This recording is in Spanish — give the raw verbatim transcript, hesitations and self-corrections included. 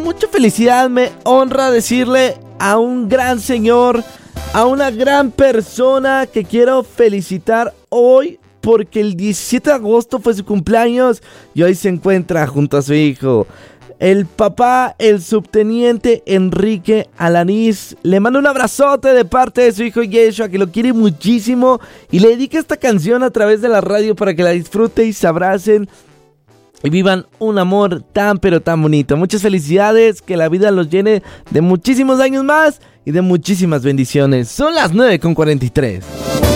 Mucha felicidad, me honra decirle a un gran señor, a una gran persona que quiero felicitar hoy porque el diecisiete de agosto fue su cumpleaños y hoy se encuentra junto a su hijo. El papá, el subteniente Enrique Alanís, le manda un abrazote de parte de su hijo Yeshua, que lo quiere muchísimo, y le dedica esta canción a través de la radio para que la disfrute y se abracen y vivan un amor tan pero tan bonito. Muchas felicidades, que la vida los llene de muchísimos años más y de muchísimas bendiciones. Son las nueve con cuarenta y tres.